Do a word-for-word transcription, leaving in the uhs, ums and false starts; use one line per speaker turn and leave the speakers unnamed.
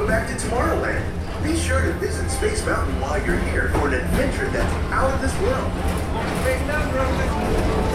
back to Tomorrowland. Be sure to visit Space Mountain while you're here for an adventure that's out of this world.
Big number.